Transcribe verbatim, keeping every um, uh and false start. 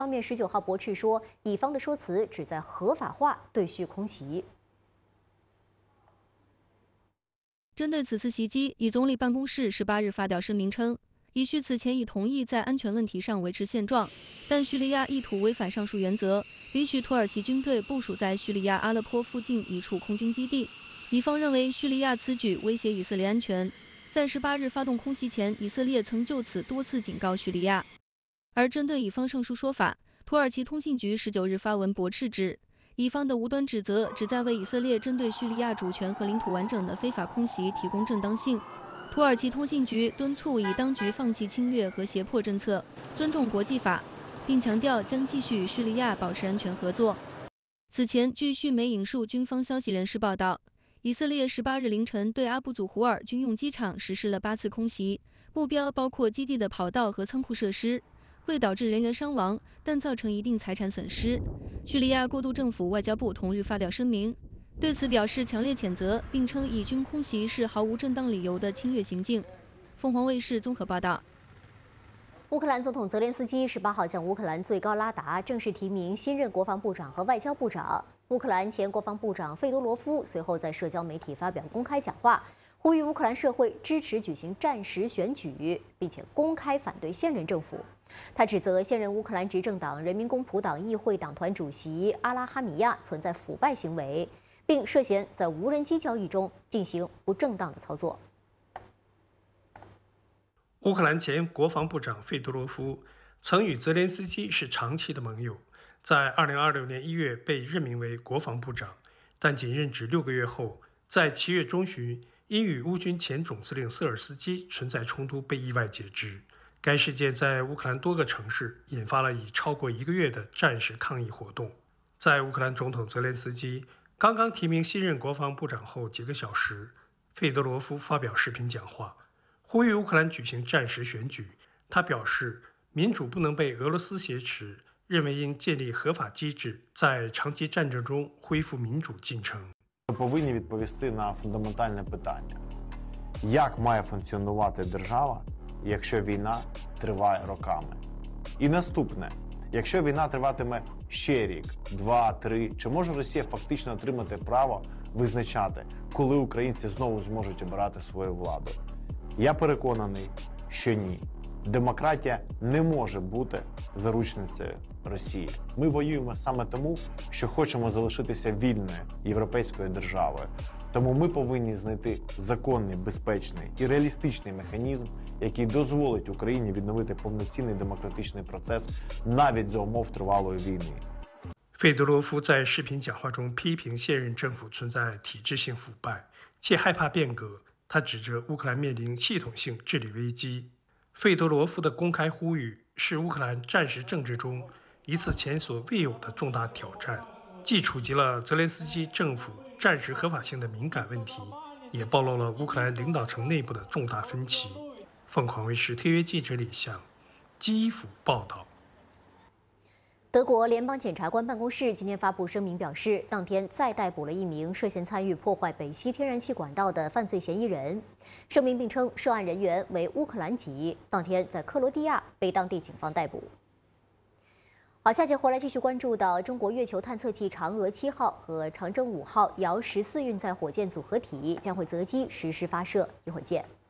方面十九号驳斥说，以方的说辞旨在合法化对叙空袭。 针对此次袭击，以总理办公室十八日发表声明称，以叙此前已同意在安全问题上维持现状，但叙利亚意图违反上述原则，允许土耳其军队部署在叙利亚阿勒颇附近一处空军基地。以方认为叙利亚此举威胁以色列安全，在十八日发动空袭前，以色列曾就此多次警告叙利亚。而针对以方上述说法，土耳其通信局十九日发文驳斥指，以方的无端指责旨在为以色列针对叙利亚主权和领土完整的非法空袭提供正当性。土耳其通信局敦促以当局放弃侵略和胁迫政策，尊重国际法，并强调将继续与叙利亚保持安全合作。此前，据叙媒引述军方消息人士报道，以色列十八日凌晨对阿布祖胡尔军用机场实施了八次空袭，目标包括基地的跑道和仓库设施。未导致人员伤亡，但造成一定财产损失。叙利亚过渡政府外交部同日发表声明，对此表示强烈谴责，并称以军空袭是毫无正当理由的侵略行径。凤凰卫视综合报道。 乌克兰总统泽连斯基十八号向乌克兰最高拉达正式提名新任国防部长和外交部长。乌克兰前国防部长费多罗夫随后在社交媒体发表公开讲话，呼吁乌克兰社会支持举行战时选举，并且公开反对现任政府。他指责现任乌克兰执政党人民公仆党议会党团主席阿拉哈米亚存在腐败行为，并涉嫌在无人机交易中进行不正当的操作。 乌克兰前国防部长费多罗夫曾与泽连斯基是长期的盟友，在二零二六年一月被任命为国防部长，但仅任职六个月后，在七月中旬因与乌军前总司令瑟尔斯基存在冲突被意外解职。该事件在乌克兰多个城市引发了已超过一个月的战时抗议活动。在乌克兰总统泽连斯基刚刚提名新任国防部长后几个小时，费德罗夫发表视频讲话，呼吁乌克兰举行战时选举。他表示，民主不能被俄罗斯挟持，认为应建立合法机制，在长期战争中恢复民主进程。 Повинні відповісти на фундаментальне питання: як має функціонувати держава, якщо війна триває роками? І наступне, якщо війна триватиме ще рік, два, три, чи може Росія фактично отримати право визначати, коли українці знову зможуть обирати свою владу? Я переконаний, що ні. Демократія не може бути заручницею Росії. Ми воюємо саме тому, що хочемо залишитися вільною європейською державою. Тому ми повинні знайти законний, безпечний і реалістичний механізм, який дозволить Україні відновити повноцінний демократичний процес навіть за умов тривалої війни. 费德罗夫在视频讲话中批评现任政府存在体制性腐败，且害怕变革。他指责乌克兰面临系统性治理危机。费德罗夫的公开呼吁是乌克兰战时政治中一次前所未有的重大挑战，既触及了泽连斯基政府战时合法性的敏感问题，也暴露了乌克兰领导层内部的重大分歧。凤凰卫视特约记者李向，基辅报道。 德国联邦检察官办公室今天发布声明表示，当天再逮捕了一名涉嫌参与破坏北溪天然气管道的犯罪嫌疑人。声明并称，涉案人员为乌克兰籍，当天在克罗地亚被当地警方逮捕。好，下节回来继续关注到中国月球探测器嫦娥七号和长征五号遥十四运载火箭组合体将会择机实施发射，一会儿见。